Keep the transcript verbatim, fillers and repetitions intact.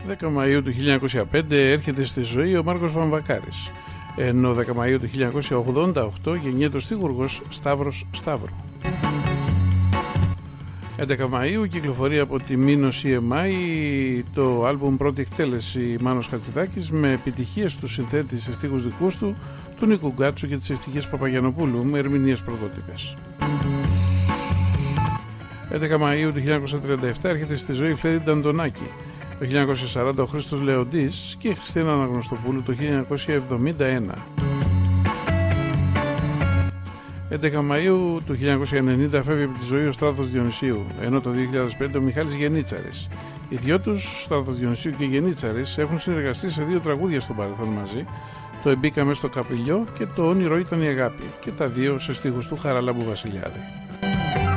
δέκα Μαΐου του χίλια εννιακόσια πέντε έρχεται στη ζωή ο Μάρκος Βαμβακάρης, ενώ δέκα Μαΐου του χίλια εννιακόσια ογδόντα οκτώ γεννιέται ο στίχουργος Σταύρος Σταύρου. έντεκα Μαΐου κυκλοφορεί από τη Μίνο σι εμ άι το άλμπουμ Πρώτη Εκτέλεση Μάνος Χατζηδάκης με επιτυχίες του συνθέτη σε στίχους δικούς του, του Νίκου Γκάτσου και τις ευτυχίες Παπαγιανοπούλου με ερμηνείες πρωτότυπες. έντεκα Μαΐου του χίλια εννιακόσια τριάντα επτά έρχεται στη ζωή η Φλέδη Αντωνάκη. Το χίλια εννιακόσια σαράντα ο Χρήστος Λεοντής και η Χριστίνα Αναγνωστοπούλου το χίλια εννιακόσια εβδομήντα ένα. έντεκα Μαΐου του χίλια εννιακόσια ενενήντα φεύγει από τη ζωή ο Στράτος Διονυσίου, ενώ το δύο χιλιάδες πέντε ο Μιχάλης Γενίτσαρης. Οι δυο τους, Στράτος Διονυσίου και Γενίτσαρης, έχουν συνεργαστεί σε δύο τραγούδια στο παρελθόν μαζί, το «Εμπήκα μες στο καπηλιό» και το «Όνειρο ήταν η αγάπη», και τα δύο σε στίχους του Χαραλάμπου Βασιλιάδη.